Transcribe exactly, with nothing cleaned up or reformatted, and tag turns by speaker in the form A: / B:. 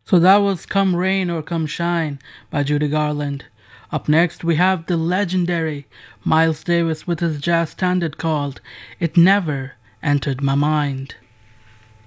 A: So that was Come Rain or Come Shine by Judy Garland. Up next, we have the legendary Miles Davis with his jazz standard called It Never Entered My Mind.